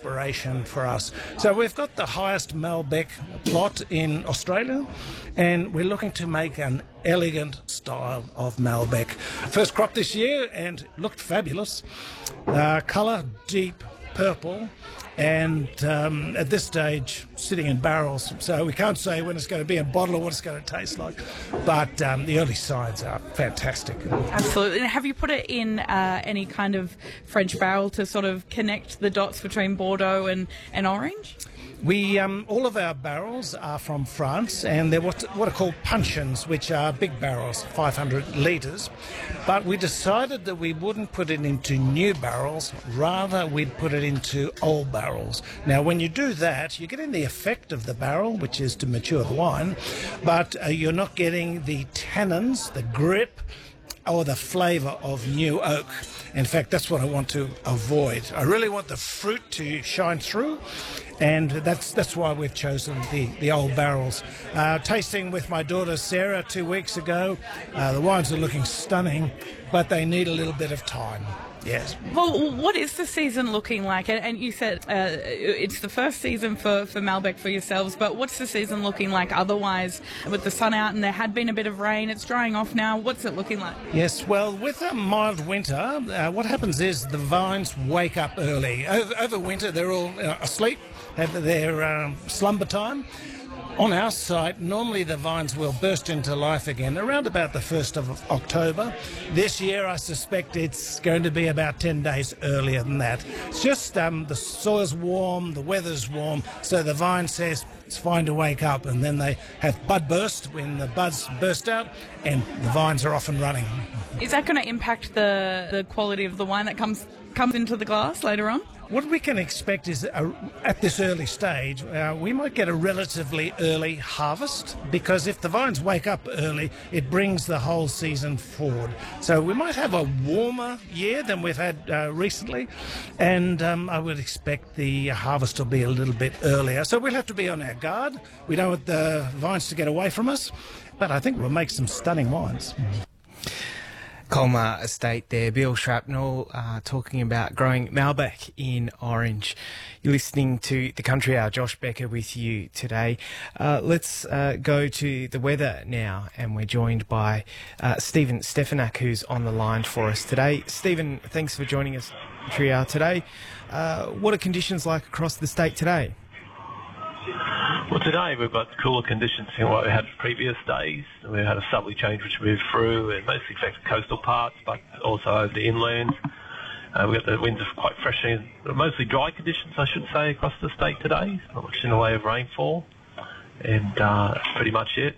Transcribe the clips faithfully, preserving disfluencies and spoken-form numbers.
inspiration for us. So we've got the highest Malbec plot in Australia, and we're looking to make an elegant style of Malbec. First crop this year and looked fabulous. Uh, colour, deep purple, and um, at this stage sitting in barrels, so we can't say when it's going to be in a bottle or what it's going to taste like, but um, the early signs are fantastic. Absolutely. And have you put it in uh, any kind of French barrel to sort of connect the dots between Bordeaux and, and Orange? We um, all of our barrels are from France, and they're what, what are called puncheons, which are big barrels, five hundred litres. But we decided that we wouldn't put it into new barrels, rather we'd put it into old barrels. Now, when you do that, you're getting the effect of the barrel, which is to mature the wine, but uh, you're not getting the tannins, the grip, or the flavour of new oak. In fact, that's what I want to avoid. I really want the fruit to shine through, and that's that's why we've chosen the, the old barrels. Uh, tasting with my daughter Sarah two weeks ago, uh, the wines are looking stunning, but they need a little bit of time. Yes. Well, what is the season looking like? And, and you said uh, it's the first season for, for Malbec for yourselves, but what's the season looking like otherwise? With the sun out and there had been a bit of rain, it's drying off now. What's it looking like? Yes, well, with a mild winter, uh, what happens is the vines wake up early. Over, over winter, they're all uh, asleep, have their um, slumber time. On our site, normally the vines will burst into life again around about the first of October. This year, I suspect it's going to be about ten days earlier than that. It's just um, the soil's warm, the weather's warm, so the vine says it's fine to wake up, and then they have bud burst when the buds burst out, and the vines are off and running. Is that going to impact the, the quality of the wine that comes comes into the glass later on? What we can expect is, uh, at this early stage, uh, we might get a relatively early harvest, because if the vines wake up early, it brings the whole season forward. So we might have a warmer year than we've had uh, recently, and um, I would expect the harvest will be a little bit earlier. So we'll have to be on our guard. We don't want the vines to get away from us, but I think we'll make some stunning wines. Colmar Estate there, Bill Shrapnel uh, talking about growing Malbec in Orange. You're listening to The Country Hour. Josh Becker with you today. Uh, let's uh, go to the weather now, and we're joined by uh, Stephen Stefanak, who's on the line for us today. Stephen, thanks for joining us on Country Hour today. Uh, what are conditions like across the state today? Well, today we've got cooler conditions than what we had previous days. We had a southerly change which moved through and mostly affected coastal parts, but also over the inland. Uh, we got the winds are quite fresh and mostly dry conditions, I should say, across the state today. Not much in the way of rainfall, and uh, that's pretty much it.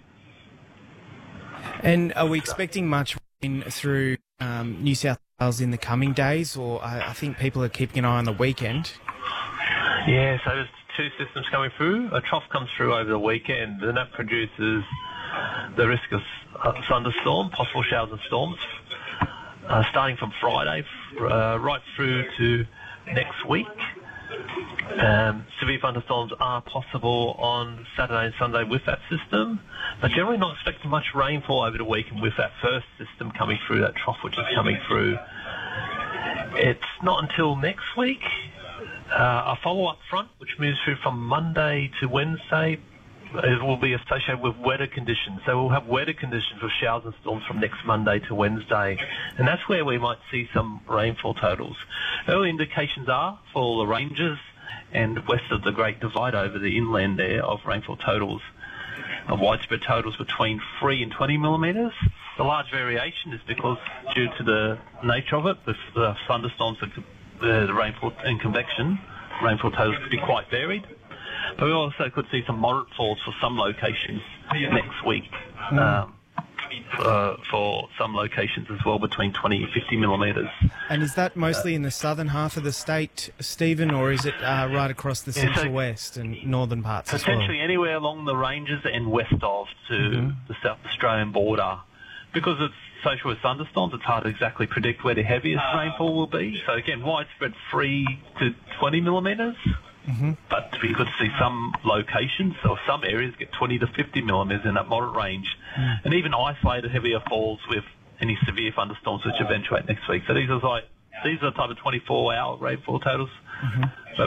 And are we expecting much rain through um, New South Wales in the coming days, or I, I think people are keeping an eye on the weekend? Yeah, so there's two systems coming through. A trough comes through over the weekend, and that produces the risk of uh, thunderstorm, possible showers and storms, uh, starting from Friday uh, right through to next week. Um, severe thunderstorms are possible on Saturday and Sunday with that system, but generally not expecting much rainfall over the weekend with that first system coming through, that trough which is coming through. It's not until next week. Uh, a follow-up front, which moves through from Monday to Wednesday, it will be associated with wetter conditions. So we'll have wetter conditions with showers and storms from next Monday to Wednesday. And that's where we might see some rainfall totals. Early indications are for the ranges and west of the Great Divide over the inland there of rainfall totals, of widespread totals between three and twenty millimetres. The large variation is because due to the nature of it, with the thunderstorms that The, the rainfall and convection, rainfall totals could be quite varied. But we also could see some moderate falls for some locations next week, mm. um, uh, for some locations as well, between twenty and fifty millimetres. And is that mostly uh, in the southern half of the state, Stephen, or is it uh, right across the central yeah, so west and northern parts as well? Potentially anywhere along the ranges and west of to mm-hmm. the South Australian border. Because it's associated with thunderstorms, it's hard to exactly predict where the heaviest rainfall will be. So again, widespread three to twenty millimetres. Mm-hmm. But we could see some locations or some areas get twenty to fifty millimetres in that moderate range. Mm. And even isolated heavier falls with any severe thunderstorms which eventuate next week. So these are like these are the type of twenty-four hour rainfall totals. Mm-hmm.